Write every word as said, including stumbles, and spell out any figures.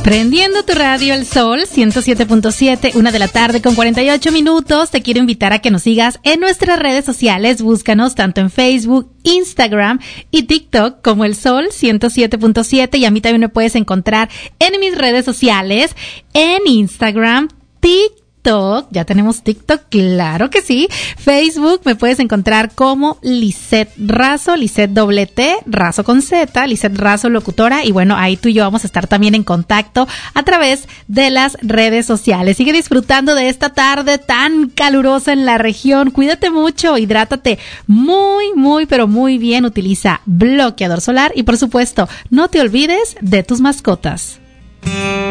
Prendiendo tu radio El Sol ciento siete punto siete, una de la tarde con cuarenta y ocho minutos. Te quiero invitar a que nos sigas en nuestras redes sociales. Búscanos tanto en Facebook, Instagram y TikTok como El Sol ciento siete punto siete. Y a mí también me puedes encontrar en mis redes sociales, en Instagram, TikTok. TikTok, ya tenemos TikTok, claro que sí. Facebook me puedes encontrar como Lisette Razo, Lisette doble T, Razo con Z, Lisette Razo locutora, y bueno, ahí tú y yo vamos a estar también en contacto a través de las redes sociales. Sigue disfrutando de esta tarde tan calurosa en la región, cuídate mucho, hidrátate muy, muy, pero muy bien, utiliza bloqueador solar y por supuesto, no te olvides de tus mascotas.